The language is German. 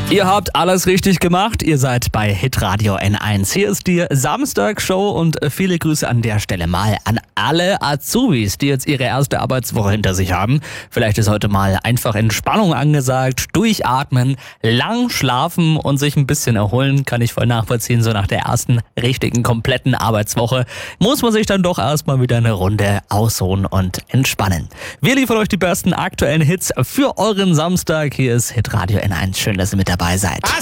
Ihr habt alles richtig gemacht. Ihr seid bei Hitradio N1. Hier ist die Samstagshow und viele Grüße an der Stelle mal an alle Azubis, die jetzt ihre erste Arbeitswoche hinter sich haben. Vielleicht ist heute mal einfach Entspannung angesagt, durchatmen, lang schlafen und sich ein bisschen erholen. Kann ich voll nachvollziehen. So nach der ersten richtigen, kompletten Arbeitswoche muss man sich dann doch erstmal wieder eine Runde ausruhen und entspannen. Wir liefern euch die besten aktuellen Hits für euren Samstag. Hier ist Hitradio N1. Schön, dass ihr mit dabei seid.